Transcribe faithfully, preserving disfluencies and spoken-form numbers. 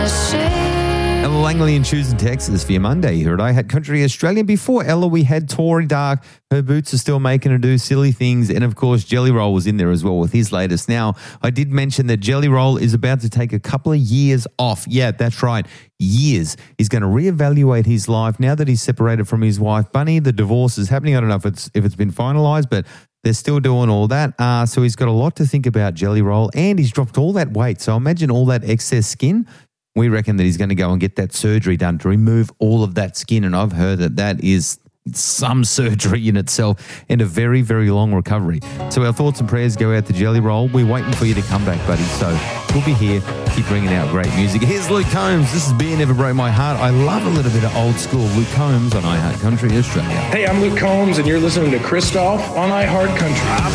Ella Langley and Shoes in Texas for your Monday here at I Hat Country Australia. Before Ella, we had Tori Dark. Her boots are still making her do silly things. And, of course, Jelly Roll was in there as well with his latest. Now, I did mention that Jelly Roll is about to take a couple of years off. Yeah, that's right, years. He's going to reevaluate his life now that he's separated from his wife, Bunny. The divorce is happening. I don't know if it's, if it's been finalised, but they're still doing all that. Uh, so he's got a lot to think about, Jelly Roll, and he's dropped all that weight. So imagine all that excess skin. We reckon that he's going to go and get that surgery done to remove all of that skin, and I've heard that that is some surgery in itself and a very, very long recovery. So our thoughts and prayers go out to Jelly Roll. We're waiting for you to come back, buddy. So we'll be here, keep bringing out great music. Here's Luke Combs. This is Beer Never Broke My Heart. I love a little bit of old school Luke Combs on I Heart Country Australia. Hey, I'm Luke Combs, and you're listening to Christoph on I Heart Country.